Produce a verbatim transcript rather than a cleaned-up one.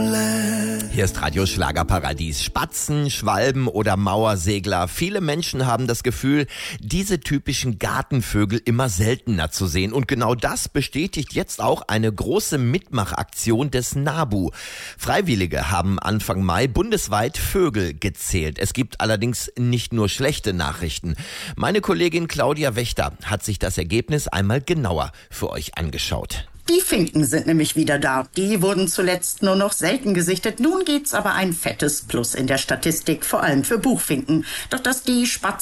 Hier ist Radio Schlagerparadies. Spatzen, Schwalben oder Mauersegler. Viele Menschen haben das Gefühl, diese typischen Gartenvögel immer seltener zu sehen. Und genau das bestätigt jetzt auch eine große Mitmachaktion des NABU. Freiwillige haben Anfang Mai bundesweit Vögel gezählt. Es gibt allerdings nicht nur schlechte Nachrichten. Meine Kollegin Claudia Wächter hat sich das Ergebnis einmal genauer für euch angeschaut. Die Finken sind nämlich wieder da. Die wurden zuletzt nur noch selten gesichtet. Nun geht's aber ein fettes Plus in der Statistik, vor allem für Buchfinken. Doch dass die Spatzen